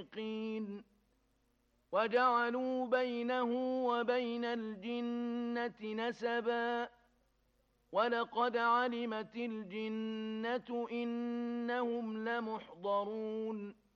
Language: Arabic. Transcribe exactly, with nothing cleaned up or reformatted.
قين وجعلوا بينه وبين الجنة نسبا ولقد علمت الجنة إنهم لمحضرون